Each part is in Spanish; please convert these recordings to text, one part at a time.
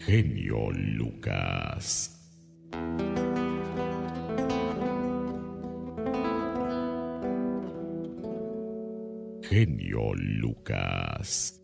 genio Lucas. Genio Lucas.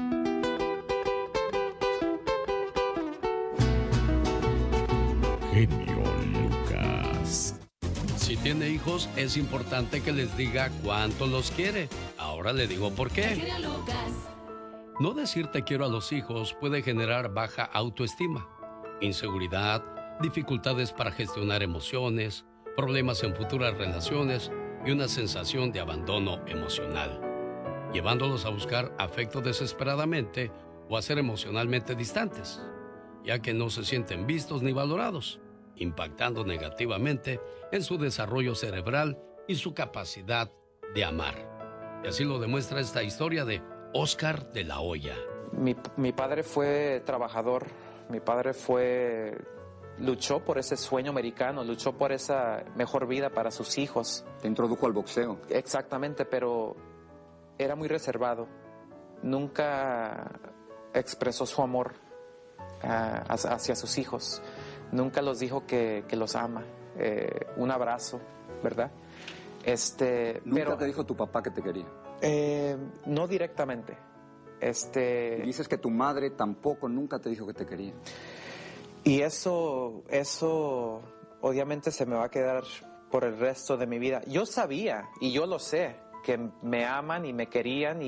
Genio Lucas. Si tiene hijos, es importante que les diga cuánto los quiere. Ahora le digo por qué. No decir te quiero a los hijos puede generar baja autoestima, inseguridad, dificultades para gestionar emociones, problemas en futuras relaciones y una sensación de abandono emocional, llevándolos a buscar afecto desesperadamente o a ser emocionalmente distantes, ya que no se sienten vistos ni valorados, impactando negativamente en su desarrollo cerebral y su capacidad de amar. Y así lo demuestra esta historia de Oscar de la Hoya. Mi padre fue trabajador, mi padre luchó por ese sueño americano, luchó por esa mejor vida para sus hijos. Te introdujo al boxeo. Exactamente, pero era muy reservado. Nunca expresó su amor hacia sus hijos. Nunca los dijo que los ama. Un abrazo, ¿verdad? ¿Nunca te dijo tu papá que te quería? No directamente. Y dices que tu madre tampoco nunca te dijo que te quería. Y eso obviamente se me va a quedar por el resto de mi vida. Yo sabía, y yo lo sé, que me aman y me querían,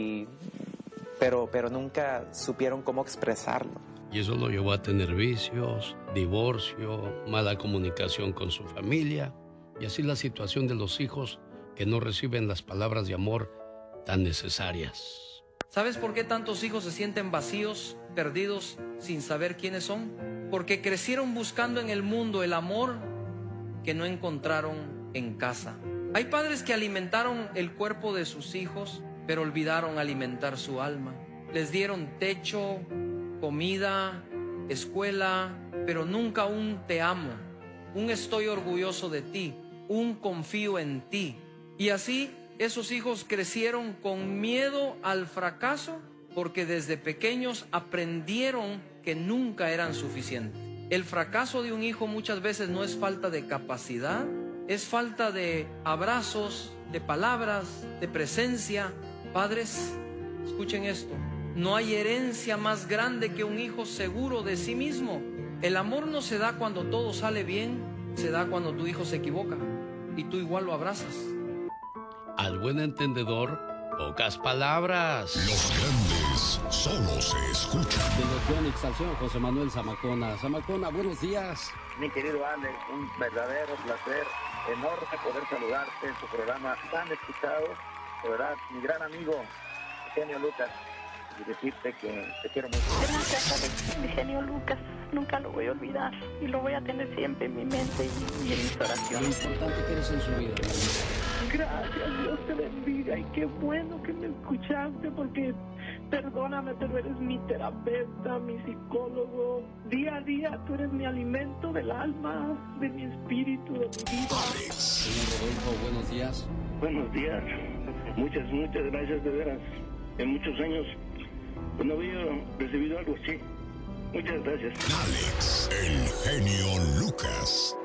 pero nunca supieron cómo expresarlo. Y eso lo llevó a tener vicios, divorcio, mala comunicación con su familia, y así la situación de los hijos que no reciben las palabras de amor tan necesarias. ¿Sabes por qué tantos hijos se sienten vacíos, perdidos, sin saber quiénes son? Porque crecieron buscando en el mundo el amor que no encontraron en casa. Hay padres que alimentaron el cuerpo de sus hijos, pero olvidaron alimentar su alma. Les dieron techo, comida, escuela, pero nunca un te amo, un estoy orgulloso de ti, un confío en ti. Y así esos hijos crecieron con miedo al fracaso porque desde pequeños aprendieron que nunca eran suficientes. El fracaso de un hijo muchas veces no es falta de capacidad, es falta de abrazos, de palabras, de presencia. Padres, escuchen esto. No hay herencia más grande que un hijo seguro de sí mismo. El amor no se da cuando todo sale bien, se da cuando tu hijo se equivoca y tú igual lo abrazas. Al buen entendedor, pocas palabras. Los grandes solo se escuchan. De los Yonix al señor José Manuel Zamacona. Zamacona, buenos días. Mi querido Alex, un verdadero placer, enorme poder saludarte en tu programa tan escuchado. De verdad, mi gran amigo, genio Lucas, y decirte que te quiero mucho. Gracias, Alex, mi genio Lucas. Nunca lo voy a olvidar y lo voy a tener siempre en mi mente y en mis Lo oraciones. importante que eres en su vida. Gracias, Dios te bendiga y qué bueno que me escuchaste porque perdóname, pero eres mi terapeuta, mi psicólogo. Día a día tú eres mi alimento del alma, de mi espíritu, de mi vida. Señor Rodolfo, buenos días. Buenos días, muchas gracias de veras. En muchos años no había recibido algo así. Muchas gracias. Alex, el genio Lucas.